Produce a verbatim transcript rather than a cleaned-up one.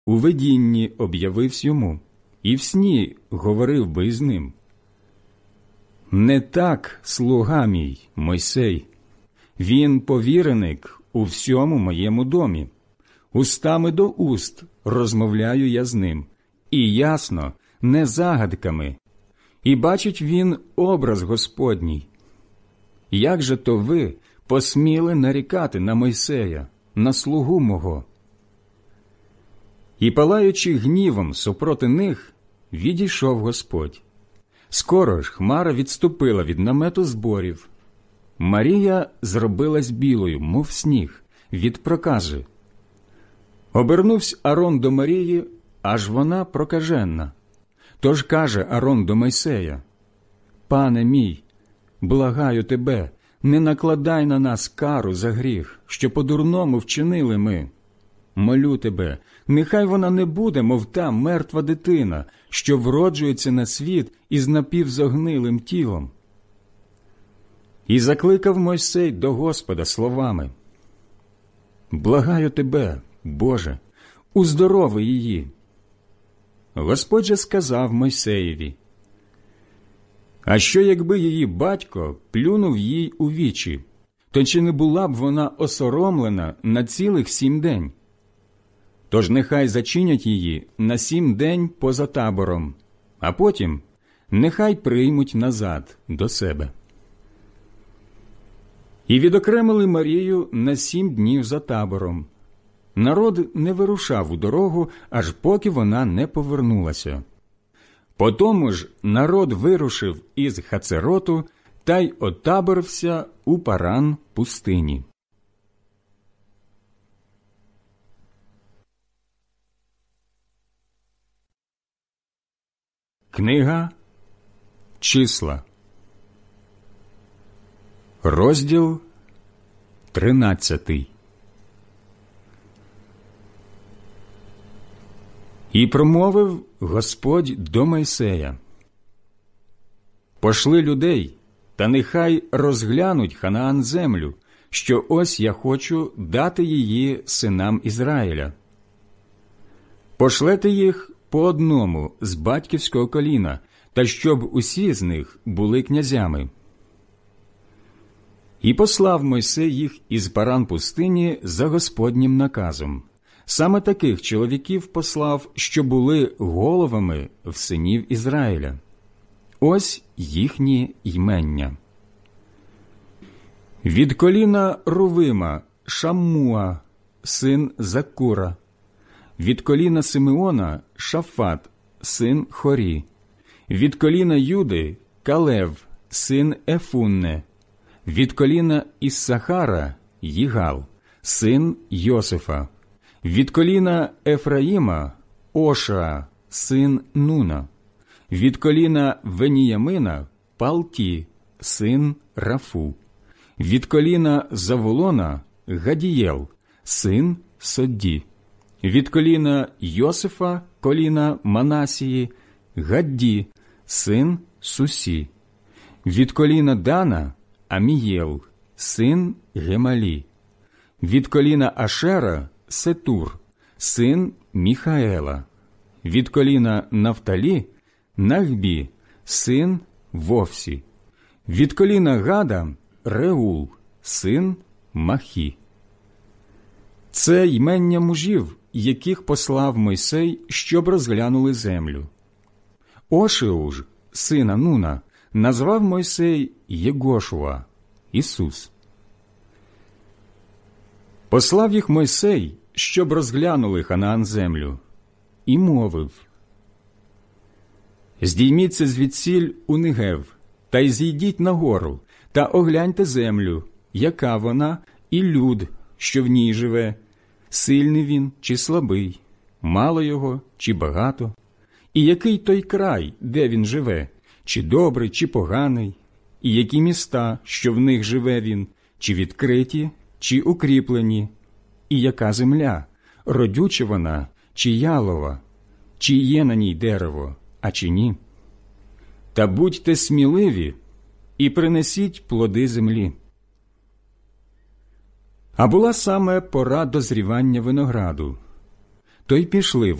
у видінні об'явився йому, і в сні говорив би із ним. Не так слуга мій Мойсей, він повіреник у всьому моєму домі. Устами до уст розмовляю я з ним, і ясно, не загадками. І бачить він образ Господній. Як же то ви посміли нарікати на Мойсея, на слугу мого? І, палаючи гнівом супроти них, відійшов Господь. Скоро ж хмара відступила від намету зборів. Марія зробилась білою, мов сніг, від прокази. Обернувся Арон до Марії, аж вона прокаженна. Тож каже Арон до Мойсея: «Пане мій, благаю тебе, не накладай на нас кару за гріх, що по-дурному вчинили ми. Молю тебе, нехай вона не буде, мов та мертва дитина, що вроджується на світ із напівзогнилим тілом». І закликав Мойсей до Господа словами: «Благаю тебе, Боже, уздорови її». Господь же сказав Мойсеєві: «А що, якби її батько плюнув їй у вічі, то чи не була б вона осоромлена на цілих сім день? Тож нехай зачинять її на сім день поза табором, а потім нехай приймуть назад до себе». І відокремили Марію на сім днів за табором. Народ не вирушав у дорогу, аж поки вона не повернулася. Потому ж народ вирушив із Хацероту та й отаборився у Паран пустині. Книга Числа, розділ тринадцятий. І промовив Господь до Мойсея: «Пошли людей, та нехай розглянуть Ханаан землю, що ось я хочу дати її синам Ізраїля. Пошлете їх по одному з батьківського коліна, та щоб усі з них були князями». І послав Мойсей їх із Паран пустині за Господнім наказом. Саме таких чоловіків послав, що були головами в синів Ізраїля. Ось їхні ймення. Від коліна Рувима – Шаммуа, син Закура. Від коліна Симеона – Шафат, син Хорі. Від коліна Юди – Калев, син Ефунне. Від коліна Іссахара – Їгал, син Йосифа. Від коліна Ефраїма – Ошаа, син Нуна. Від коліна Веніямина – Палті, син Рафу. Від коліна Заволона – Гадієл, син Содді. Від коліна Йосифа, коліна Манасії – Гадді, син Сусі. Від коліна Дана – Амієл, син Гемалі. Від коліна Ашера – Сетур, син Міхаела. Від коліна Нафталі – Нахбі, син Вовсі. Від коліна Гада – Реул, син Махі. Це ймення мужів, яких послав Мойсей, щоб розглянули землю. Ошеу ж, сина Нуна, назвав Мойсей Єгошуа, Ісус. Послав їх Мойсей, щоб розглянули Ханаан землю, і мовив: «Здійміться звідсіль у Негев, та й зійдіть на гору, та огляньте землю, яка вона, і люд, що в ній живе, сильний він чи слабий, мало його чи багато, і який той край, де він живе, чи добрий, чи поганий, і які міста, що в них живе він, чи відкриті, чи укріплені, і яка земля, родюча вона, чи ялова, чи є на ній дерево, а чи ні. Та будьте сміливі і принесіть плоди землі». А була саме пора дозрівання винограду. то й пішли